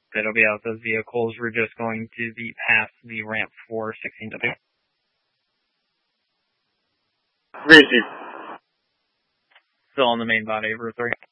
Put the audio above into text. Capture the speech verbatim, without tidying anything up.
That'll be out. Those vehicles were just going to be past the ramp for sixteen W. Receive. Still on the main body, over three.